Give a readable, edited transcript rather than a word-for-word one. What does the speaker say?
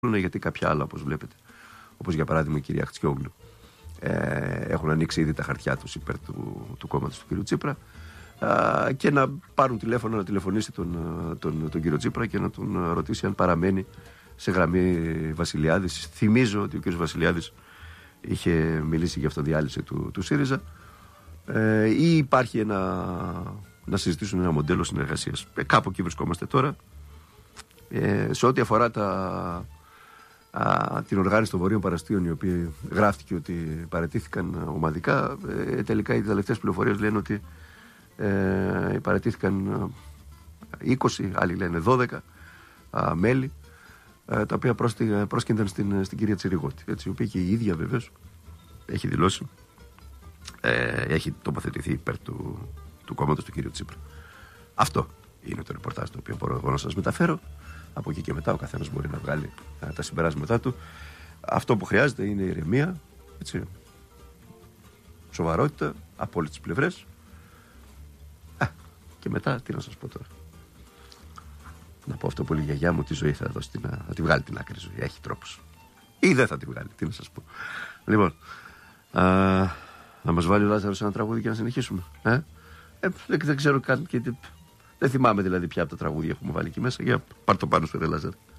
γιατί κάποια άλλα, όπως βλέπετε, όπως για παράδειγμα η κυρία Χτσιόγλου, έχουν ανοίξει ήδη τα χαρτιά τους υπέρ του κόμματος του κύριου Τσίπρα, και να πάρουν τηλέφωνο, να τηλεφωνήσει τον κύριο Τσίπρα και να τον ρωτήσει αν παραμένει σε γραμμή Βασιλιάδης. Θυμίζω ότι ο κύριος Βασιλιάδης είχε μιλήσει για αυτοδιάλυση του ΣΥΡΙΖΑ, ή υπάρχει να συζητήσουν ένα μοντέλο συνεργασίας. Κάπου εκεί βρισκόμαστε τώρα. Σε ό,τι αφορά την οργάνωση των Βορείων Παραστίων, οι οποίοι γράφτηκε ότι παραιτήθηκαν ομαδικά, τελικά οι τελευταίες πληροφορίες λένε ότι παραιτήθηκαν 20, άλλοι λένε 12 μέλη, τα οποία πρόσκυνταν στην κυρία Τσιριγώτη, η οποία και η ίδια βεβαίως έχει δηλώσει, έχει τοποθετηθεί υπέρ του κόμματος του κύριου Τσίπρα. Αυτό είναι το ρεπορτάζ το οποίο μπορώ εγώ να σας μεταφέρω. Από εκεί και μετά ο καθένας μπορεί να βγάλει τα συμπεράσματά του. Αυτό που χρειάζεται είναι ηρεμία, έτσι, σοβαρότητα από όλες τις πλευρές. Και μετά τι να σας πω τώρα. Να πω αυτό που λέει η γιαγιά μου, τη ζωή θα δώσει, να τη βγάλει την άκρη ζωή. Έχει τρόπους. Ή δεν θα τη βγάλει, τι να σας πω. Λοιπόν, να μας βάλει ο Λάζαρος ένα τραγούδι και να συνεχίσουμε. Δεν ξέρω καν και δεν θυμάμαι δηλαδή ποια από τα τραγούδια έχουμε βάλει εκεί μέσα. Για πάρ' το πάνω σου, ρε Λάζαρε.